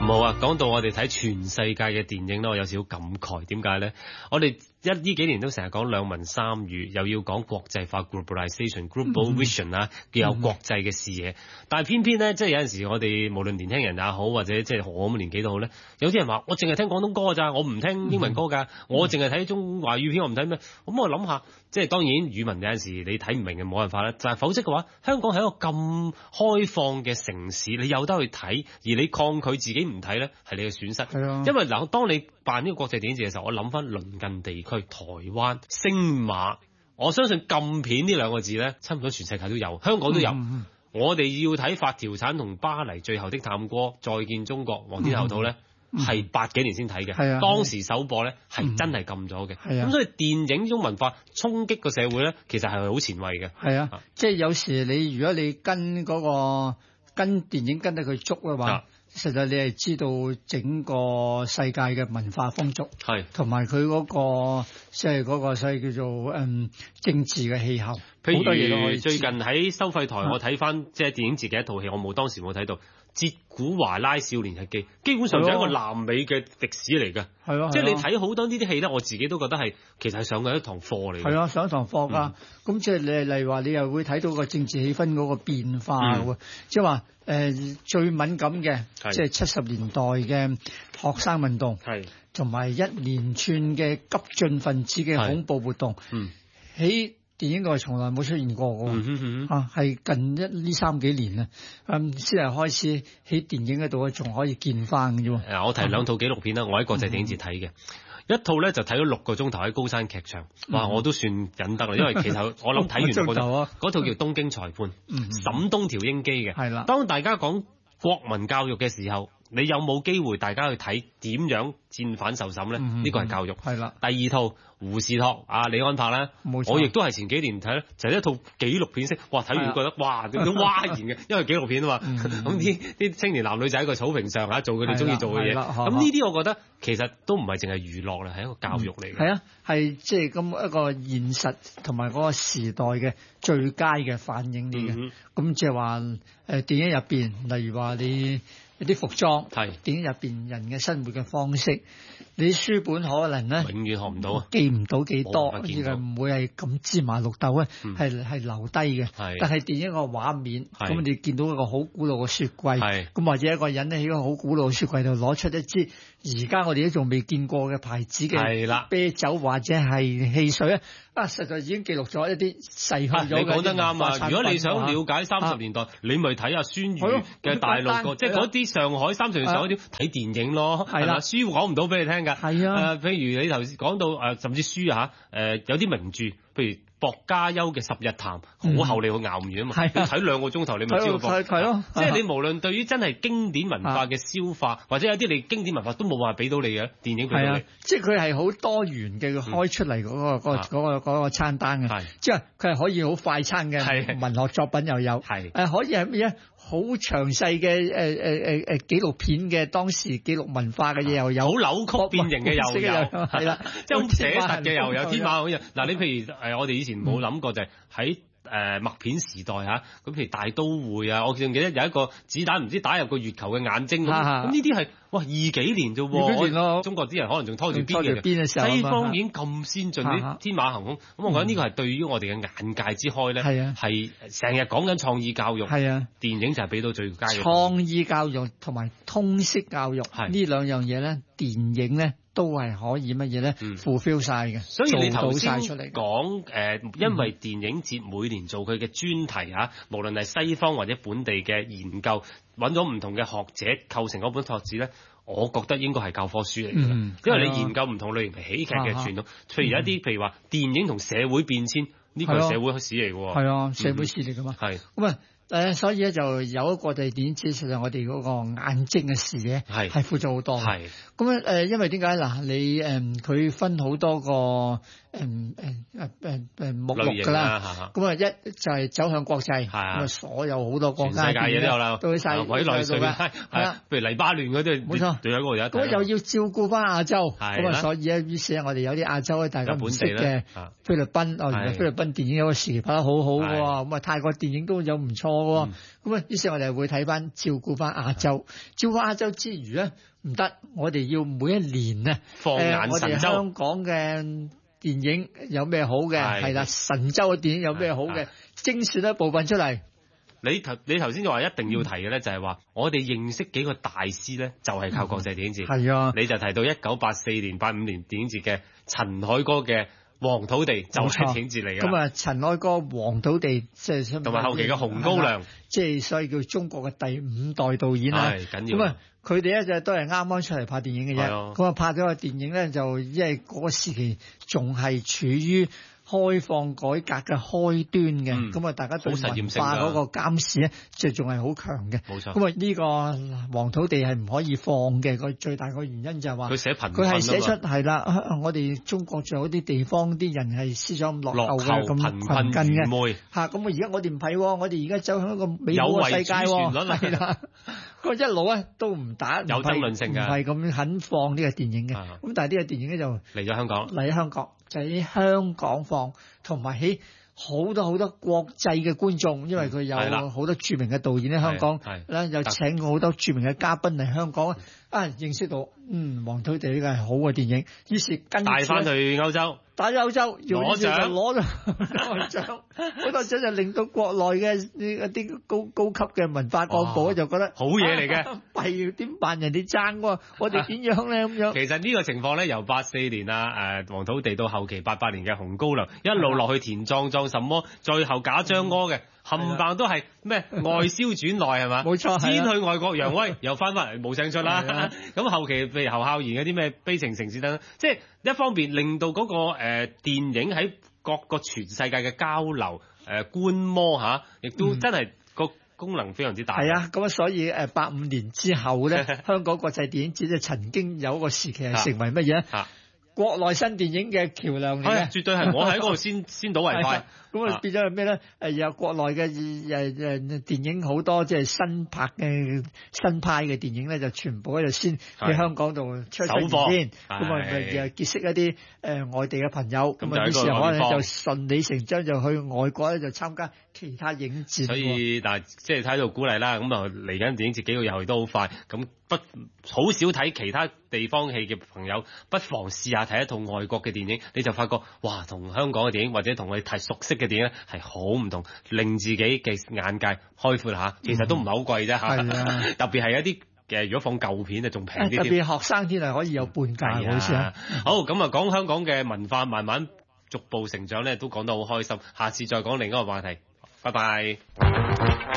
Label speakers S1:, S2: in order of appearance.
S1: 冇啊！講到我哋睇全世界嘅電影咧，我有少少感慨。點解咧？我哋呢幾年都成日講兩文三語，又要講國際化 globalization、global vision 啊，要有國際嘅視野。但係偏偏咧，即係有陣時我哋無論年輕人也好，或者即係我咁年紀都好咧，有啲人話我淨係聽廣東歌㗎咋，我唔聽英文歌㗎，我淨係睇中華語片，我唔睇咩。咁我諗下，即係當然語文有陣時你睇唔明嘅冇辦法啦。就係否則嘅話，香港係一個咁開放嘅城市，你有得去睇，而你抗拒自己唔睇咧，係你嘅損失。係啊，因為嗱，當你辦呢個國際電影節嘅時候，我諗翻鄰近地區台灣、星馬，我相信禁片呢兩個字咧，差唔多全世界都有，香港都有。我哋要睇《發條產》同《巴黎最後的探戈》、《再見中國》、《黃天厚土》咧，係80幾年先睇嘅。當時首播咧係真係禁咗嘅。咁所以電影呢種文化衝擊個社會咧，其實係好前衛嘅。係啊，
S2: 即係有時你如果你跟電影跟得佢足嘅話。實際你係知道整個世界嘅文化風俗，係同埋佢嗰個即係嗰個所謂叫做政治嘅氣候。譬
S1: 如最近喺收費台，我睇翻即係電影節嘅一套戲，當時冇睇到《哲古華拉少年日記》，基本上就係一個南美嘅歷史嚟嘅。係咯，即係你睇好多呢啲戲咧，我自己都覺得係其實係上緊一堂課嚟嘅。係啊，上一堂課㗎。咁即係你例如話，你又會睇到個政治氣氛嗰個變化喎。即係話最敏感嘅，即係70年代嘅學生運動，係同埋一連串嘅急進分子嘅恐怖活動。喺電影度係從來冇出現過嘅，係近呢3幾年啊，先係開始喺電影嗰度仲可以見翻嘅啫。我提兩套紀錄片啦，我喺國際電影節睇嘅，一套咧就睇咗6個鐘頭喺高山劇場，哇！我都算忍得啦，因為其實我諗睇完嗰套叫《東京裁判》，沈東條英機嘅。係啦，當大家講國民教育嘅時候，你有冇機會大家去睇點樣戰犯受審咧？呢個係教育。係啦。第二套胡士托李安柏咧，我亦都係前幾年睇咧，就係一套紀錄片式。哇！睇完覺得哇，都嘩然嘅，因為紀錄片啊嘛。咁啲青年男女仔喺個草坪上做佢哋中意做嘅嘢。咁呢啲我覺得其實都唔係淨係娛樂啦，係一個教育嚟嘅。係啊，係即係咁一個現實同埋嗰個時代嘅最佳嘅反映嚟嘅。咁即係話電影入邊，例如話你一啲服裝，係電影入邊人嘅生活嘅方式，你書本可能咧永遠學唔到啊，記唔到幾多，而係唔會係咁芝麻綠豆咧，係留低嘅。但係電影個畫面，咁你見到一個好古老嘅雪櫃，咁或者一個人咧喺個好古老嘅雪櫃度攞出一支而家我哋都仲未見過嘅牌子嘅啤酒或者係汽水啊，實在已經記錄咗一啲逝去咗嘅。你講得啱啊！如果你想了解30年代，你咪睇下孫瑜嘅大陸個，即係嗰啲上海30年上嗰啲睇電影咯，係啦，書講唔到俾你聽㗎。係啊，譬如你頭先講到甚至書有啲名著，譬如薄家優嘅《十日談》，好厚，你會熬唔完啊嘛。你睇2個鐘頭，你咪知道。係咯，即係你無論對於真係經典文化嘅消化，或者有啲你經典文化都冇辦法俾到你嘅電影俾到你。即係佢係好多元嘅，開出嚟嗰個餐單嘅。即係佢係可以好快餐嘅文學作品又有，可以係乜嘢？好詳細嘅紀錄片嘅當時紀錄文化嘅嘢又有，好扭曲變形嘅又有，係啦，即係好寫實嘅又有，天馬好似嗱，你譬如我哋以前冇諗過就係喺默片時代咁譬如大都會我仲記得有一個子彈唔知打入個月球嘅眼睛咁呢啲係哇20幾年啫喎，中國啲人可能仲拖住邊嘅時候，西方已經咁先進啲天馬行空，咁我覺得呢個係對於我哋嘅眼界之開咧，係成日講緊創意教育，電影就係俾到最佳嘅創意教育同埋通識教育呢兩樣嘢咧，電影咧都係可以乜嘢咧 fulfill 晒嘅，所以你頭先講因為電影節每年做佢嘅專題無論係西方或者本地嘅研究，揾咗唔同嘅學者構成嗰本拓字咧，我覺得應該係教科書嚟嘅，因為你研究唔同類型嘅喜劇嘅傳統，譬如一啲譬如話電影同社會變遷，呢個係社會史嚟嘅喎，係啊，社會史嚟㗎嘛，係咁啊。所以咧就有一個地點，其實我哋嗰個眼睛嘅視野係闊咗好多。係咁因為點解嗱？你佢分好多個目錄㗎啦。咁一就係走向國際，咁所有好多國家世界嘢都有啦，都曬委內瑞拉係啦，譬如黎巴嫩嗰啲，冇錯，仲有嗰個有。咁又要照顧翻亞洲，咁所以於是我哋有啲亞洲咧，大家唔識嘅菲律賓，原來菲律賓電影有個時期拍得好好嘅喎，咁泰國電影都有唔錯。
S2: 嘅。咁啊，於是我哋會睇翻照顧翻亞洲，照顧亞洲之餘咧唔得，我哋要每一年咧
S1: 放眼
S2: 我哋
S1: 神州。
S2: 香港嘅電影有咩好嘅？係啦，神州嘅電影有咩好嘅？精選一部分出嚟。
S1: 你頭先就話一定要提嘅咧，就係話我哋認識幾個大師咧，就係靠國際電影節。
S2: 係啊，
S1: 你就提到1984年、85年電影節嘅陳凱歌嘅黃土地就係電影節嚟㗎。
S2: 咁啊，陳凱歌黃土地即係
S1: 同埋後期嘅紅高粱，
S2: 即係所以叫中國嘅第5代導演啦。
S1: 係緊要。
S2: 咁啊，佢哋咧就都係啱啱出嚟拍電影嘅啫。咁啊，拍咗個電影咧，就因為嗰個時期仲係處於開放改革嘅開端嘅，咁啊，大家對文化嗰個監視咧，即係仲係好強嘅。
S1: 冇錯。
S2: 咁啊，呢個黃土地係唔可以放嘅，個最大個原因就係話
S1: 佢寫貧困，
S2: 佢係寫出係啦，我哋中國仲有啲地方啲人係思想咁落後嘅，咁貧困嘅嚇。咁啊，而家我哋唔係，我哋而家走向一個美好嘅世界喎，係啦。佢一路咧都唔打，
S1: 有爭論性嘅，
S2: 唔係咁肯放呢個電影嘅。咁但係呢個電影咧就
S1: 嚟咗香港，
S2: 就喺香港放，同埋喺好多國際嘅觀眾，因為佢有好多著名嘅導演喺香港，咧又請好多著名嘅嘉賓嚟香港認識到黃土地呢個係好嘅電影，於是跟住
S1: 帶翻去歐洲。
S2: 打歐洲
S1: 攞獎，
S2: 攞獎，好多獎就令到國內嘅一啲高級嘅文化幹部就覺得
S1: 好嘢嚟嘅，
S2: 弊點辦？人哋爭喎，我哋點樣咧咁樣？
S1: 其實呢個情況咧，由84年黃土地到後期88年嘅紅高粱，一路落去田壯壯什麼，最後賈樟柯嘅冚唪唥都係咩外銷轉內係嘛？
S2: 冇錯，
S1: 先去外國揚威，又翻嚟冇聲出啦。咁後期譬如侯孝賢嗰啲咩悲情城市等，即係一方面令到嗰個電影喺各個全世界嘅交流觀摩亦都真係個功能非常之大。
S2: 係啊，咁所以85年之後咧，香港國際電影節就曾經有一個時期係成為乜嘢？國內新電影嘅橋梁嚟嘅，
S1: 絕對係我喺嗰度先睹為快。
S2: 咁啊變咗係咩咧？有國內嘅電影好多，即係新拍嘅新派嘅電影咧，就全部喺度先喺香港度出先。咁啊又結識一啲外地嘅朋友，咁啊於是可能就順理成章就去外國咧就參加其他影展。
S1: 所以但係即係睇到鼓勵啦，咁啊嚟緊電影節幾個月後都好快，咁好少睇其他地方戲嘅朋友，不妨試下睇一套外國嘅電影，你就發覺哇，同香港嘅電影或者同我哋睇熟悉嘅電影咧係好唔同，令自己嘅眼界開闊下。其實都唔係好貴啫嚇，特別係一啲如果放舊片啊，仲平啲。
S2: 特別學生天係可以有半價，好似
S1: 好咁啊，講香港嘅文化慢慢逐步成長咧，都講得好開心。下次再講另一個話題，拜拜。